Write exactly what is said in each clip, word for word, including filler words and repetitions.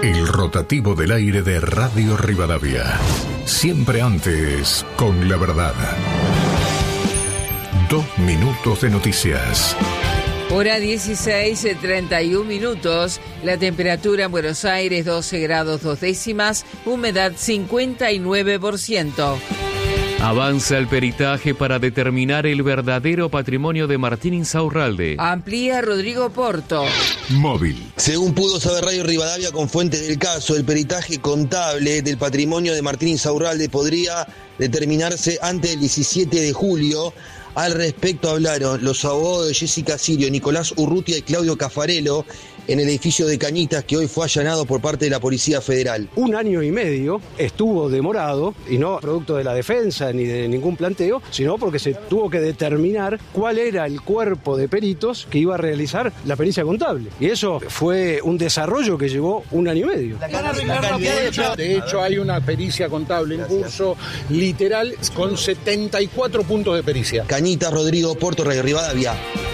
El rotativo del aire de Radio Rivadavia. Siempre antes, con la verdad. Dos minutos de noticias. Hora dieciséis, treinta y un minutos. La temperatura en Buenos Aires doce grados dos décimas, humedad cincuenta y nueve por ciento. Avanza el peritaje para determinar el verdadero patrimonio de Martín Insaurralde. Amplía Rodrigo Porto. Móvil. Según pudo saber Radio Rivadavia con fuentes del caso, el peritaje contable del patrimonio de Martín Insaurralde podría determinarse antes del diecisiete de julio. Al respecto hablaron los abogados de Jessica Sirio, Nicolás Urrutia y Claudio Caffarello en el edificio de Cañitas, que hoy fue allanado por parte de la Policía Federal. Un año y medio estuvo demorado, y no producto de la defensa ni de ningún planteo, sino porque se tuvo que determinar cuál era el cuerpo de peritos que iba a realizar la pericia contable. Y eso fue un desarrollo que llevó un año y medio. De hecho, de hecho hay una pericia contable en curso, literal, con setenta y cuatro puntos de pericia. Cañitas, Rodrigo Porto, Radio Rivadavia.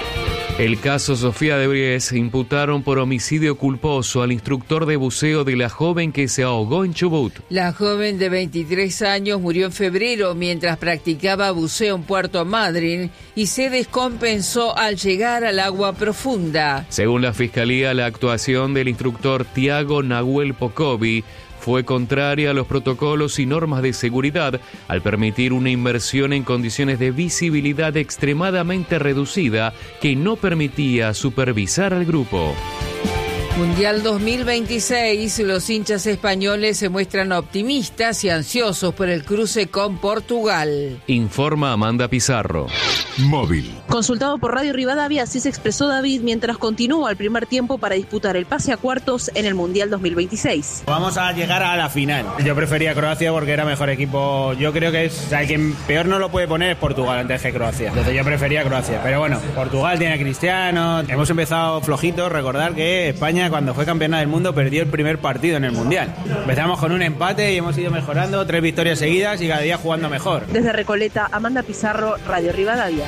El caso Sofía de Bries imputaron por homicidio culposo al instructor de buceo de la joven que se ahogó en Chubut. La joven de veintitrés años murió en febrero mientras practicaba buceo en Puerto Madryn y se descompensó al llegar al agua profunda. Según la Fiscalía, la actuación del instructor Tiago Nahuel Pocovi fue contraria a los protocolos y normas de seguridad al permitir una inmersión en condiciones de visibilidad extremadamente reducida que no permitía supervisar al grupo. Mundial dos mil veintiséis, los hinchas españoles se muestran optimistas y ansiosos por el cruce con Portugal. Informa Amanda Pizarro. Móvil. Consultado por Radio Rivadavia, así se expresó David mientras continúa el primer tiempo para disputar el pase a cuartos en el Mundial dos mil veintiséis. Vamos a llegar a la final. Yo prefería Croacia porque era mejor equipo. Yo creo que es, o sea, el que peor no lo puede poner es Portugal antes que Croacia. Entonces yo prefería Croacia. Pero bueno, Portugal tiene a Cristiano. Hemos empezado flojitos. Recordar que España, cuando fue campeona del mundo, perdió el primer partido en el Mundial. Empezamos con un empate y hemos ido mejorando, tres victorias seguidas y cada día jugando mejor. Desde Recoleta, Amanda Pizarro, Radio Rivadavia.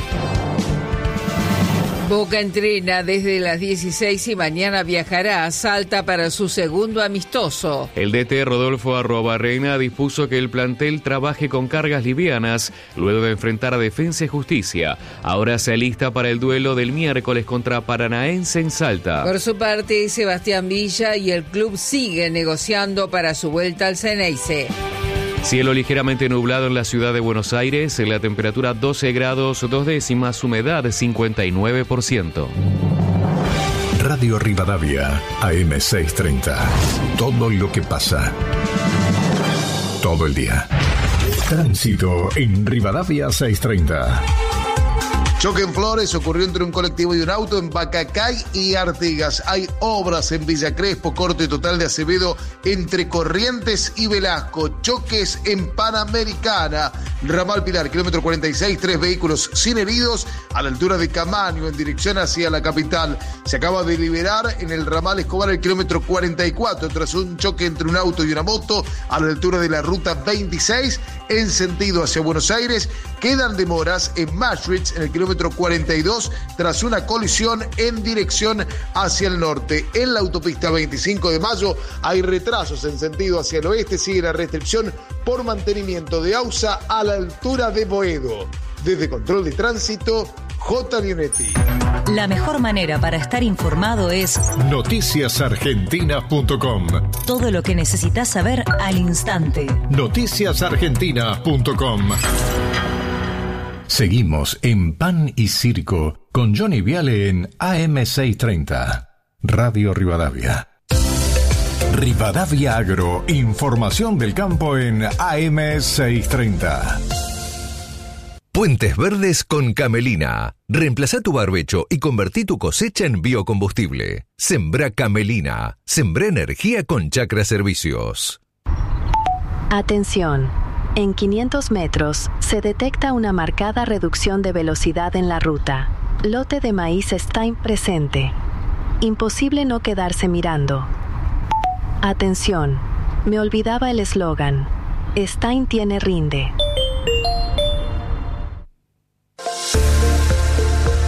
Boca entrena desde las dieciséis y mañana viajará a Salta para su segundo amistoso. El D T Rodolfo Arrobarrena dispuso que el plantel trabaje con cargas livianas luego de enfrentar a Defensa y Justicia. Ahora se alista para el duelo del miércoles contra Paranaense en Salta. Por su parte, Sebastián Villa y el club siguen negociando para su vuelta al Xeneize. Cielo ligeramente nublado en la ciudad de Buenos Aires, la temperatura doce grados dos décimas, humedad cincuenta y nueve por ciento. Radio Rivadavia, A M seiscientos treinta. Todo lo que pasa. Todo el día. Tránsito en Rivadavia seiscientos treinta. Choque en Flores ocurrió entre un colectivo y un auto en Bacacay y Artigas. Hay obras en Villa Crespo, corte total de Acevedo entre Corrientes y Velasco. Choques en Panamericana, Ramal Pilar, kilómetro cuarenta y seis, tres vehículos sin heridos a la altura de Camaño en dirección hacia la capital. Se acaba de liberar en el Ramal Escobar el kilómetro cuarenta y cuatro tras un choque entre un auto y una moto a la altura de la ruta veintiséis en sentido hacia Buenos Aires. Quedan demoras en Maastricht en el kilómetro cuarenta y dos tras una colisión en dirección hacia el norte. En la autopista veinticinco de mayo hay retrasos en sentido hacia el oeste. Sigue la restricción por mantenimiento de AUSA a la altura de Boedo. Desde Control de Tránsito, J. Lionetti. La mejor manera para estar informado es noticias argentinas punto com. Todo lo que necesitas saber al instante. noticias argentinas punto com. Seguimos en Pan y Circo con Johnny Viale en A M seiscientos treinta. Radio Rivadavia. Rivadavia Agro, información del campo en A M seiscientos treinta. Puentes Verdes con Camelina. Reemplazá tu barbecho y convertí tu cosecha en biocombustible. Sembrá Camelina. Sembrá energía con Chacra Servicios. Atención. En quinientos metros se detecta una marcada reducción de velocidad en la ruta. Lote de maíz Stein presente. Imposible no quedarse mirando. Atención. Me olvidaba el eslogan. Stein tiene rinde.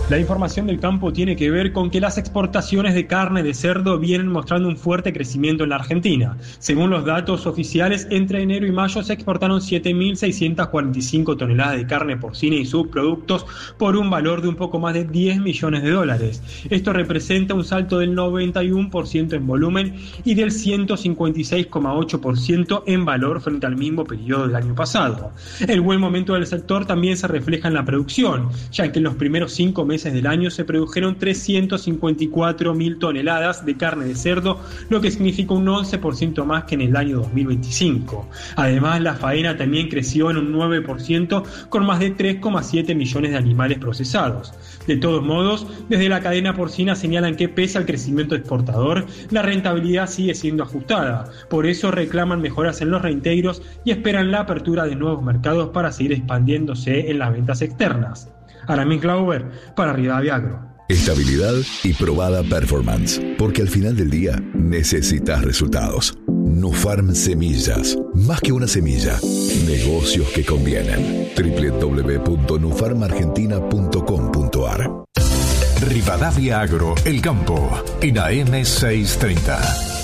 La información del campo tiene que ver con que las exportaciones de carne de cerdo vienen mostrando un fuerte crecimiento en la Argentina. Según los datos oficiales, entre enero y mayo se exportaron siete mil seiscientas cuarenta y cinco toneladas de carne porcina y subproductos por un valor de un poco más de diez millones de dólares. Esto representa un salto del noventa y uno por ciento en volumen y del ciento cincuenta y seis coma ocho por ciento en valor frente al mismo periodo del año pasado. El buen momento del sector también se refleja en la producción, ya que en los primeros cinco meses del año se produjeron trescientas cincuenta y cuatro mil toneladas de carne de cerdo, lo que significa un once por ciento más que en el año dos mil veinticinco. Además, la faena también creció en un nueve por ciento con más de tres coma siete millones de animales procesados. De todos modos, desde la cadena porcina señalan que pese al crecimiento exportador, la rentabilidad sigue siendo ajustada. Por eso reclaman mejoras en los reintegros y esperan la apertura de nuevos mercados para seguir expandiéndose en las ventas externas. Aramis Glauber, para Rivadavia Agro. Estabilidad y probada performance, porque al final del día necesitas resultados. Nufarm Semillas, más que una semilla, negocios que convienen. doble u doble u doble u punto nufarm argentina punto com punto a r. Rivadavia Agro, el campo, en A M seiscientos treinta.